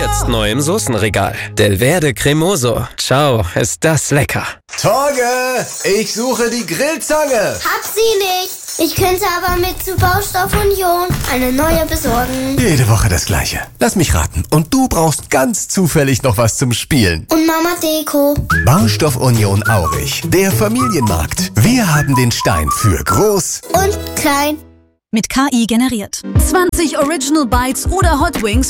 Jetzt neu im Soßenregal. Del Verde Cremoso. Ciao, ist das lecker. Torge, ich suche die Grillzange. Hab sie nicht. Ich könnte aber mit zu Baustoff Union eine neue besorgen. Jede Woche das Gleiche. Lass mich raten. Und du brauchst ganz zufällig noch was zum Spielen. Und Mama Deko. Baustoff Union Aurich, der Familienmarkt. Wir haben den Stein für groß Und klein. Mit KI generiert. 20 Original Bites oder Hot Wings